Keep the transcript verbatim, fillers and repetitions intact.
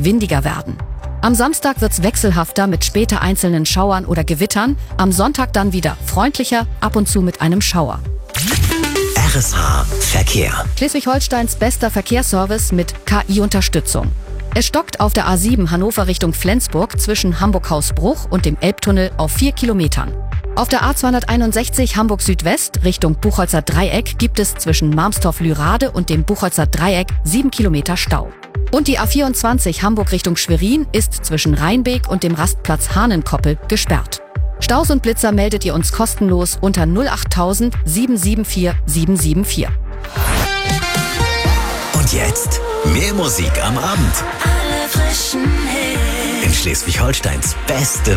windiger werden. Am Samstag wird's wechselhafter mit später einzelnen Schauern oder Gewittern, am Sonntag dann wieder freundlicher, ab und zu mit einem Schauer. R S H Verkehr. Schleswig-Holsteins bester Verkehrsservice mit K I-Unterstützung. Es stockt auf der A sieben Hannover Richtung Flensburg zwischen Hamburg-Hausbruch und dem Elbtunnel auf vier Kilometern. Auf der A zweihunderteinundsechzig Hamburg Südwest Richtung Buchholzer Dreieck gibt es zwischen Marmstorf-Lührade und dem Buchholzer Dreieck sieben Kilometer Stau. Und die A vierundzwanzig Hamburg Richtung Schwerin ist zwischen Rheinbeek und dem Rastplatz Hahnenkoppel gesperrt. Staus und Blitzer meldet ihr uns kostenlos unter null acht tausend sieben sieben vier sieben sieben vier. Und jetzt mehr Musik am Abend. Alle frischen Hits. In Schleswig-Holsteins beste